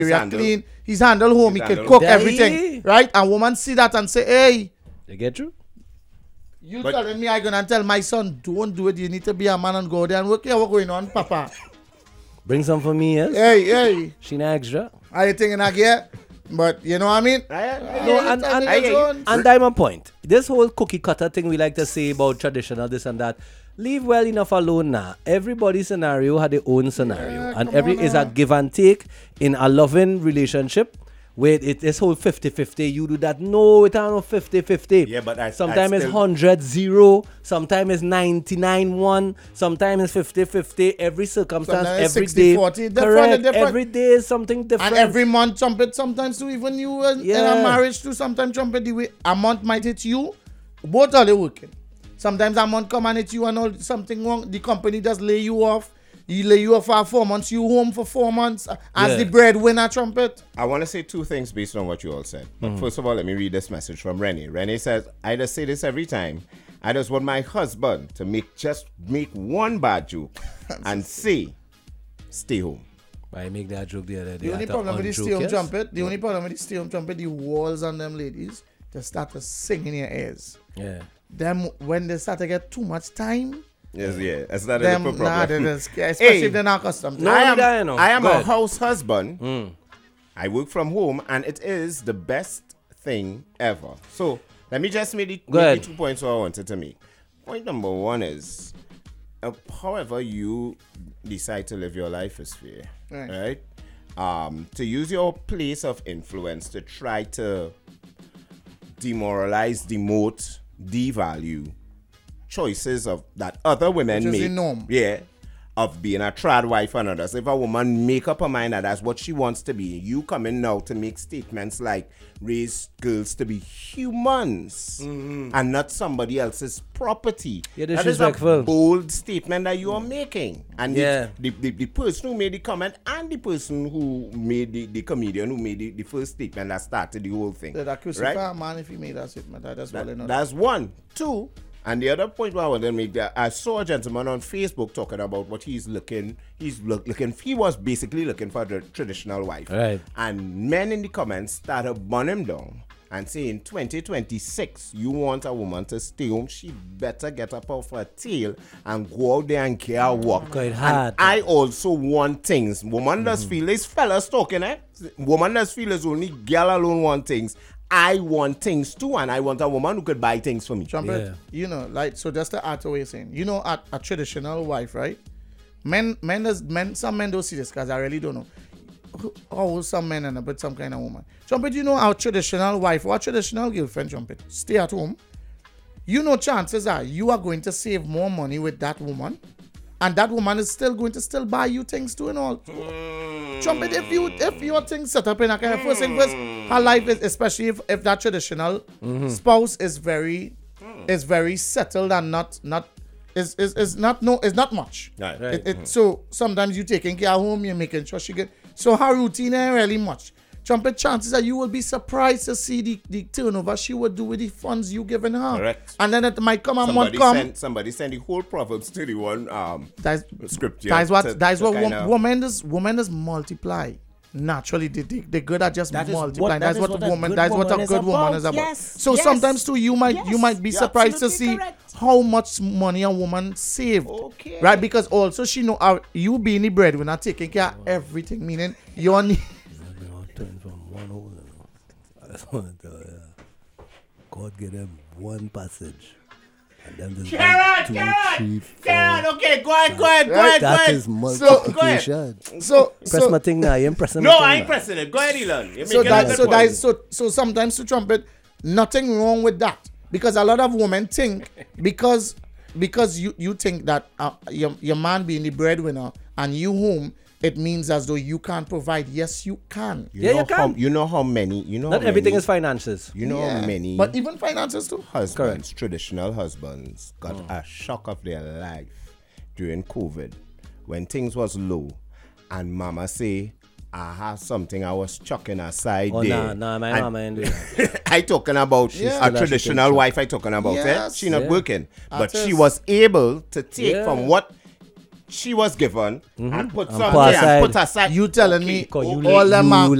clean. He's handle home. He can cook everything, right? And woman see that and say, "Hey, you get you? You telling me I gonna tell my son don't do it? You need to be a man and go there and work here. What's going on, Papa? Bring some for me, yes. Hey. She not extra. Are you thinking I get? But you know what I mean? And that's my point. This whole cookie cutter thing we like to say about traditional this and that. Leave well enough alone now. Everybody's scenario had their own scenario. And is a give and take in a loving relationship where this whole 50-50. You do that. No, it's not 50-50. Yeah, but sometimes it's 100-0. Sometimes it's 99-1. Sometimes it's 50-50. Every circumstance, every 60-40. day. Correct. Every day is something different. And every month trumpet sometimes too. Even you in a marriage too. Sometimes trumpet the way a month might hit you. Both are they working. Sometimes a month come and hit you and all something wrong. The company just lay you off. You lay you off for 4 months. You home for 4 months as the breadwinner trumpet. I want to say two things based on what you all said. But first of all, let me read this message from Renee. Renee says, I just say this every time. I just want my husband to make one bad joke and say, stay home. I make that joke the other day. The only problem with the stay home trumpet, the walls on them ladies, they start to sing in your ears. Yeah. Them when they start to get too much time. Yes, that's not a problem. Especially if they're not accustomed to I am a house husband. I work from home, and it is the best thing ever. So let me just make the 2 points I wanted to make. Point number one is, however you decide to live your life is fair, right? To use your place of influence to try to demoralize, demote, devalue choices of that other women make. Which is the norm. Yeah. Of being a trad wife and others. If a woman make up her mind that that's what she wants to be, you come in now to make statements like raise girls to be humans and not somebody else's property. Yeah, that is a bold statement that you are making. And the person who made the comment and the person who made the comedian who made the first statement that started the whole thing. That crucify a man if he made that statement. That's one. Two. And the other point I want to make, that I saw a gentleman on Facebook talking about what he's looking. He was basically looking for a traditional wife. Right. And men in the comments started burning him down and saying, 2026, you want a woman to stay home, she better get up off her tail and go out there and care work. Quite hard. I also want things. Woman does feel, this fella's talking, Woman does feel it's only girl alone want things. I want things too, and I want a woman who could buy things for me. Trumpet, you know, like, so just to add to what you're saying, you know, a traditional wife, right? Some men don't see this because I really don't know. Oh, some men end up with some kind of woman. Trumpet, you know, our traditional wife or traditional girlfriend, Trumpet, stay at home. You know, chances are you are going to save more money with that woman, and that woman is still going to buy you things too and all. Trumpet, if your thing set up in a kind of first thing first, her life is, especially if that traditional spouse is very settled and not much. Right. So sometimes you taking care of home, you're making sure she get. So her routine ain't really much. Trumpet, chances are you will be surprised to see the turnover she would do with the funds you giving her. Correct. And then it might come and somebody send the whole Proverbs 31 scripture. That's what women does multiply. Naturally, they good at just multiplying. That's what a good woman is about. Yes, so sometimes too, you might be surprised to see how much money a woman saved. Okay. Right? Because also she know you being the breadwinner, taking care of everything, meaning your need. God give them one passage. And then there's Karen, okay, go ahead. That is multiplication. Press my thing now. You ain't pressing No, I ain't pressing it. Go ahead, Elon. So sometimes to Trumpet, nothing wrong with that. Because a lot of women think, because you think that your man being the breadwinner and you home, it means as though you can't provide. Yes, you can. You can. You know how many. Not everything is finances. You know how many. But even finances too. Husbands, traditional husbands, got a shock of their life during COVID when things was low, and mama say, I have something I was chucking aside there. Nah, my mama ain't doing that. I talking about a traditional wife. I talking about yes, she not working, but she was able to take from what she was given and put aside. put aside. You telling me You all them are